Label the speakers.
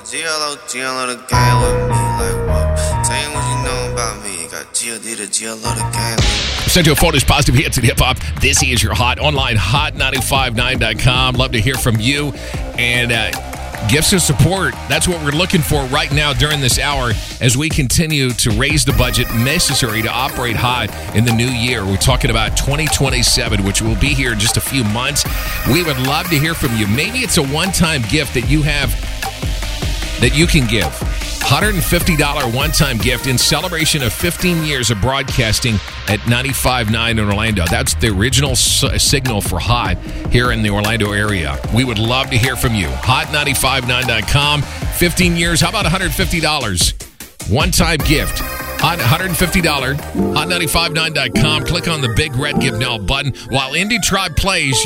Speaker 1: GLO the gang with me, like what? Tell me what you know about me. You got GLD the GLO the gang with me.
Speaker 2: Central Florida's positive hits and hip hop. This is your hot online, hot959.com. Love to hear from you. And gifts of support, that's what we're looking for right now during this hour as we continue to raise the budget necessary to operate high in the new year. We're talking about 2027, which will be here in just a few months. We would love to hear from you. Maybe it's a one-time gift that you have that you can give. $150 one-time gift in celebration of 15 years of broadcasting at 95.9 in Orlando. That's the original signal for Hot here in the Orlando area. We would love to hear from you. Hot959.com. 15 years. How about $150? One-time gift. $150. Hot959.com. Click on the big red Give Now button. While Indie Tribe plays,